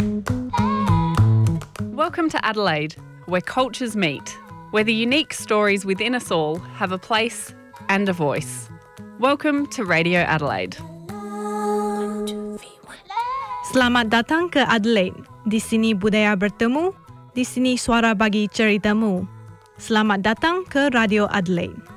Welcome to Adelaide, where cultures meet, where the unique stories within us all have a place and a voice. Welcome to Radio Adelaide. Selamat datang ke Adelaide. Di sini budaya bertemu, di sini suara bagi ceritamu. Selamat datang ke Radio Adelaide.